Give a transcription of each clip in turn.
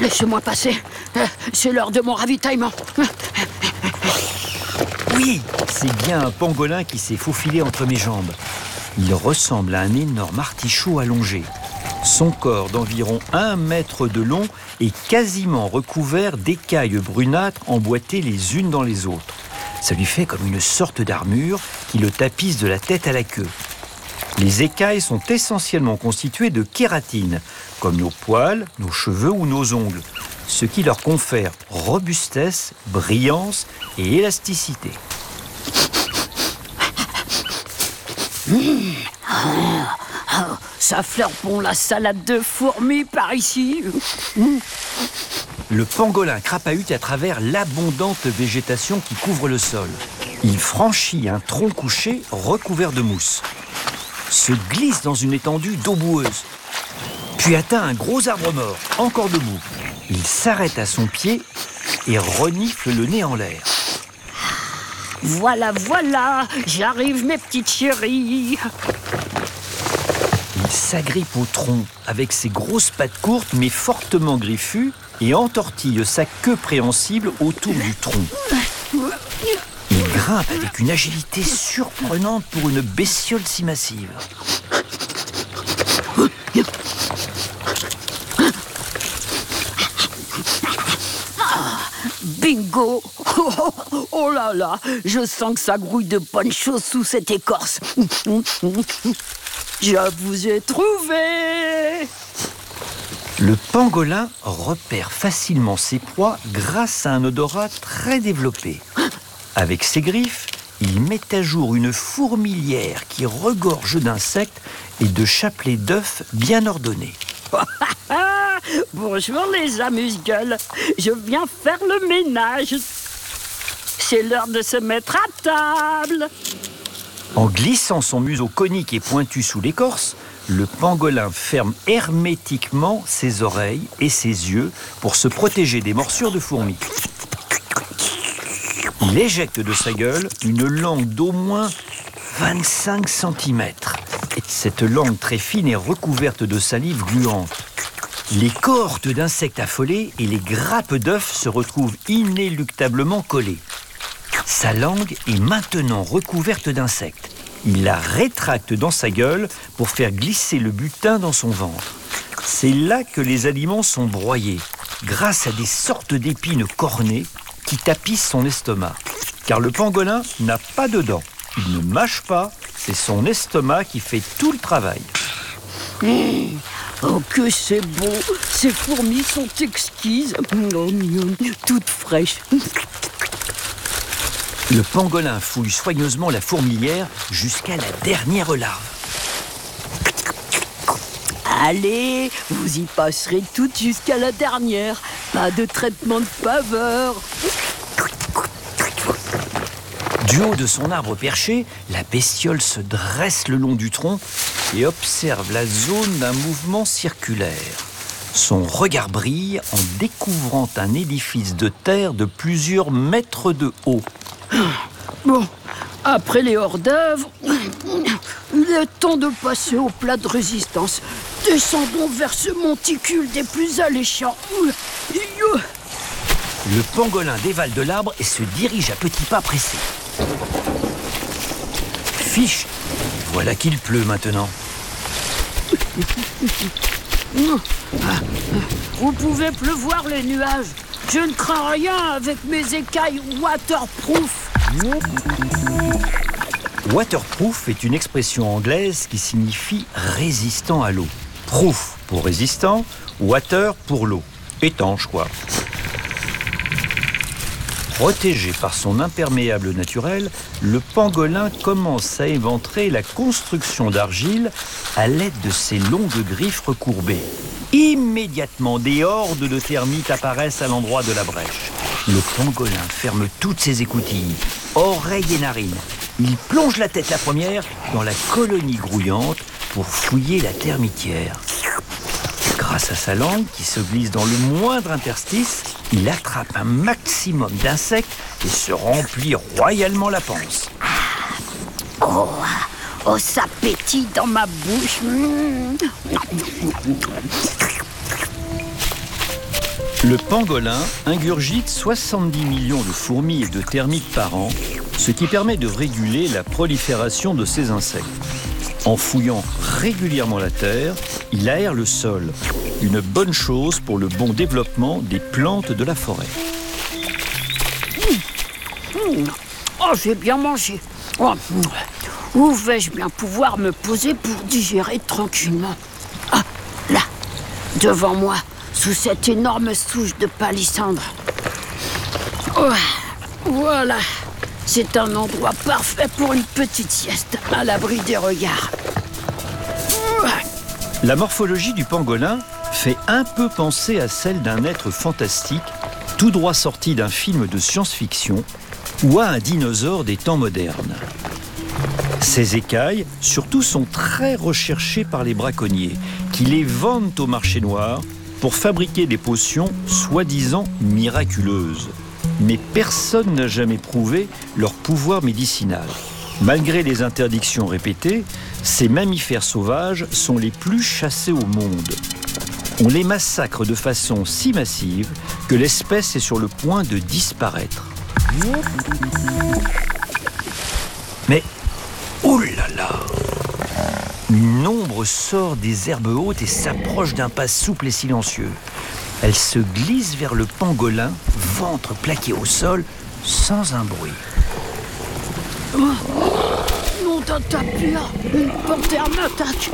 laissez-moi passer. C'est l'heure de mon ravitaillement. Oui, c'est bien un pangolin qui s'est faufilé entre mes jambes. Il ressemble à un énorme artichaut allongé. Son corps d'environ 1 mètre de long est quasiment recouvert d'écailles brunâtres emboîtées les unes dans les autres. Ça lui fait comme une sorte d'armure qui le tapisse de la tête à la queue. Les écailles sont essentiellement constituées de kératine, comme nos poils, nos cheveux ou nos ongles, ce qui leur confère robustesse, brillance et élasticité. Ça fleure bon la salade de fourmis par ici. Le pangolin crapahute à travers l'abondante végétation qui couvre le sol. Il franchit un tronc couché recouvert de mousse, se glisse dans une étendue d'eau boueuse, puis atteint un gros arbre mort, encore debout. Il s'arrête à son pied et renifle le nez en l'air. Voilà, j'arrive mes petites chéries. Il s'agrippe au tronc avec ses grosses pattes courtes mais fortement griffues et entortille sa queue préhensible autour du tronc. Il grimpe avec une agilité surprenante pour une bestiole si massive. Bingo! Oh là là, je sens que ça grouille de bonnes choses sous cette écorce. Je vous ai trouvé! Le pangolin repère facilement ses proies grâce à un odorat très développé. Avec ses griffes, il met à jour une fourmilière qui regorge d'insectes et de chapelets d'œufs bien ordonnés. Bonjour les amuse-gueules, je viens faire le ménage. C'est l'heure de se mettre à table. En glissant son museau conique et pointu sous l'écorce, le pangolin ferme hermétiquement ses oreilles et ses yeux pour se protéger des morsures de fourmis. Il éjecte de sa gueule une langue d'au moins 25 cm. Cette langue très fine est recouverte de salive gluante. Les cohortes d'insectes affolés et les grappes d'œufs se retrouvent inéluctablement collées. Sa langue est maintenant recouverte d'insectes. Il la rétracte dans sa gueule pour faire glisser le butin dans son ventre. C'est là que les aliments sont broyés, grâce à des sortes d'épines cornées qui tapissent son estomac. Car le pangolin n'a pas de dents. Il ne mâche pas, c'est son estomac qui fait tout le travail. Oh, que c'est beau! Ces fourmis sont exquises, toutes fraîches. Le pangolin fouille soigneusement la fourmilière jusqu'à la dernière larve. Allez, vous y passerez toutes jusqu'à la dernière. Pas de traitement de faveur. Du haut de son arbre perché, la bestiole se dresse le long du tronc et observe la zone d'un mouvement circulaire. Son regard brille en découvrant un édifice de terre de plusieurs mètres de haut. Bon, après les hors-d'œuvre, il est temps de passer au plat de résistance. Descendons vers ce monticule des plus alléchants. Le pangolin dévale de l'arbre et se dirige à petits pas pressés. Fiche, voilà qu'il pleut maintenant. Vous pouvez pleuvoir les nuages. Je ne crains rien avec mes écailles waterproof. Waterproof est une expression anglaise qui signifie résistant à l'eau. Proof pour résistant, water pour l'eau. Étanche, quoi. Protégé par son imperméable naturel, le pangolin commence à éventrer la construction d'argile à l'aide de ses longues griffes recourbées. Immédiatement, des hordes de termites apparaissent à l'endroit de la brèche. Le pangolin ferme toutes ses écoutilles, oreilles et narines. Il plonge la tête la première dans la colonie grouillante pour fouiller la termitière. Grâce à sa langue qui se glisse dans le moindre interstice, il attrape un maximum d'insectes et se remplit royalement la panse. Oh, ça pétille dans ma bouche. Le pangolin ingurgite 70 millions de fourmis et de termites par an, ce qui permet de réguler la prolifération de ces insectes. En fouillant régulièrement la terre, il aère le sol. Une bonne chose pour le bon développement des plantes de la forêt. Oh, j'ai bien mangé. Oh, où vais-je bien pouvoir me poser pour digérer tranquillement? Ah, là, devant moi, sous cette énorme souche de palissandre. Oh, voilà, c'est un endroit parfait pour une petite sieste, à l'abri des regards. La morphologie du pangolin fait un peu penser à celle d'un être fantastique, tout droit sorti d'un film de science-fiction, ou à un dinosaure des temps modernes. Ces écailles, surtout, sont très recherchées par les braconniers, qui les vendent au marché noir pour fabriquer des potions soi-disant miraculeuses. Mais personne n'a jamais prouvé leur pouvoir médicinal. Malgré les interdictions répétées, ces mammifères sauvages sont les plus chassés au monde. On les massacre de façon si massive que l'espèce est sur le point de disparaître. Mais, oulala! Une ombre sort des herbes hautes et s'approche d'un pas souple et silencieux. Elle se glisse vers le pangolin, ventre plaqué au sol, sans un bruit. Nom d'un tapir, une panthère m'attaque.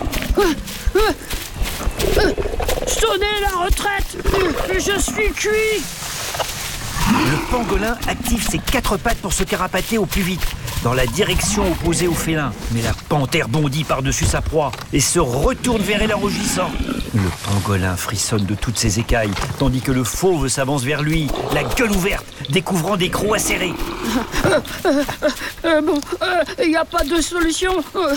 Sonnez la retraite, je suis cuit. Le pangolin active ses 4 pattes pour se carapater au plus vite, dans la direction opposée au félin. Mais la panthère bondit par-dessus sa proie et se retourne vers elle en rugissant. Le pangolin frissonne de toutes ses écailles, tandis que le fauve s'avance vers lui, la gueule ouverte, découvrant des crocs acérés. Bon, il n'y a pas de solution.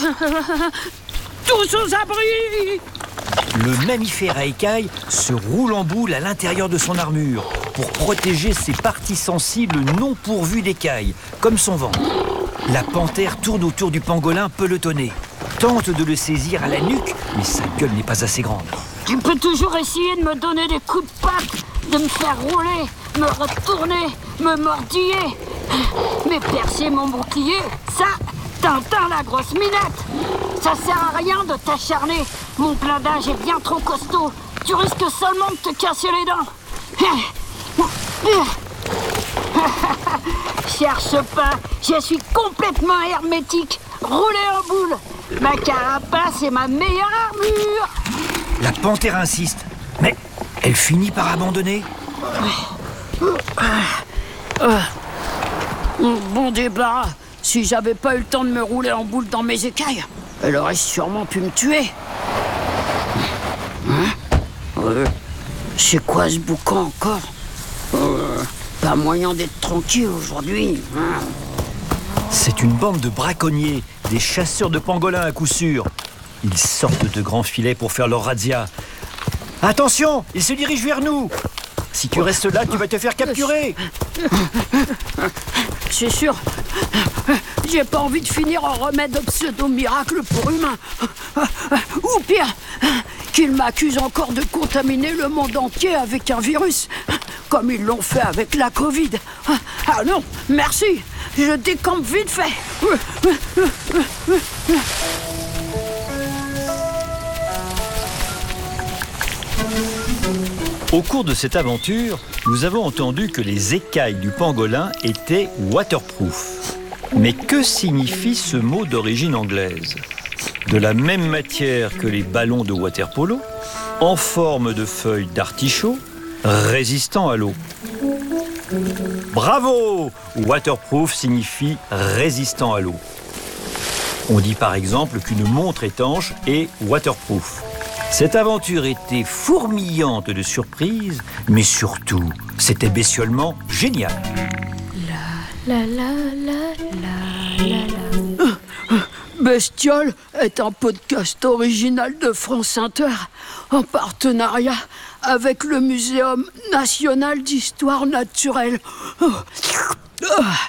Tous aux abris. Le mammifère à écailles se roule en boule à l'intérieur de son armure pour protéger ses parties sensibles non pourvues d'écailles, comme son ventre. La panthère tourne autour du pangolin pelotonné, tente de le saisir à la nuque, mais sa gueule n'est pas assez grande. Tu peux toujours essayer de me donner des coups de patte, de me faire rouler, me retourner, me mordiller. Mais percer mon bouclier, ça, Tintin la grosse minette. Ça sert à rien de t'acharner. Mon blindage est bien trop costaud. Tu risques seulement de te casser les dents. Cherche pas, je suis complètement hermétique, roulé en boule. Ma carapace est ma meilleure armure. La panthère insiste, mais elle finit par abandonner. Bon débarras. Si j'avais pas eu le temps de me rouler en boule dans mes écailles, elle aurait sûrement pu me tuer. C'est quoi ce boucan encore? Pas moyen d'être tranquille aujourd'hui. C'est une bande de braconniers, des chasseurs de pangolins à coup sûr. Ils sortent de grands filets pour faire leur razzia. Attention, ils se dirigent vers nous. Si tu restes là, tu vas te faire capturer. C'est sûr. J'ai pas envie de finir en remède pseudo-miracle pour humains. Ou pire, qu'ils m'accusent encore de contaminer le monde entier avec un virus, comme ils l'ont fait avec la Covid. Ah non, merci, je décampe vite fait. Au cours de cette aventure, nous avons entendu que les écailles du pangolin étaient waterproof. Mais que signifie ce mot d'origine anglaise? De la même matière que les ballons de water-polo, en forme de feuilles d'artichaut, résistant à l'eau. Bravo! Waterproof signifie résistant à l'eau. On dit par exemple qu'une montre étanche est waterproof. Cette aventure était fourmillante de surprises, mais surtout, c'était bestiolement génial. La la la la la la. Bestiole est un podcast original de France Inter en partenariat avec le Muséum national d'histoire naturelle.